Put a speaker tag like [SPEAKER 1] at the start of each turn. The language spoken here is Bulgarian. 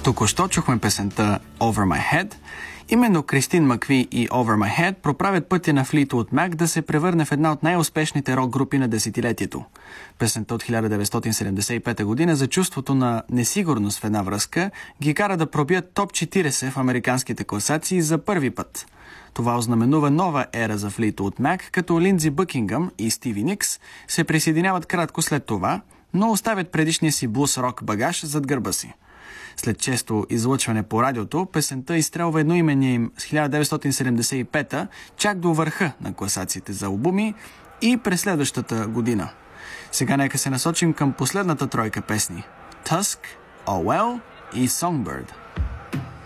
[SPEAKER 1] Току-що чухме песента Over My Head. Именно Кристин Макви и Over My Head проправят пътя на Fleetwood Mac да се превърне в една от най-успешните рок-групи на десетилетието. Песента от 1975 година за чувството на несигурност в една връзка ги кара да пробият топ 40 в американските класации за първи път. Това ознаменува нова ера за Fleetwood Mac, като Линдзи Бъкингъм и Стиви Никс се присъединяват кратко след това, но оставят предишния си блус-рок багаж зад гърба си. След често излъчване по радиото, песента изстрелва едноимения им с 1975-та чак до върха на класациите за албуми и през следващата година. Сега нека се насочим към последната тройка песни – Tusk, Oh Well и Songbird.